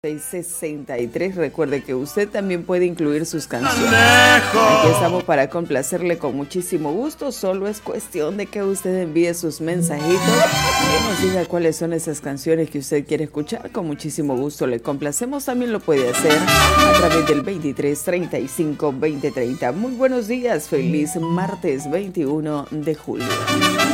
663. Recuerde que usted también puede incluir sus canciones. Aquí estamos para complacerle con muchísimo gusto. Solo es cuestión de que usted envíe sus mensajitos y nos diga cuáles son esas canciones que usted quiere escuchar. Con muchísimo gusto le complacemos. También lo puede hacer a través del 23 35 20 30. Muy buenos días. Feliz martes 21 de julio.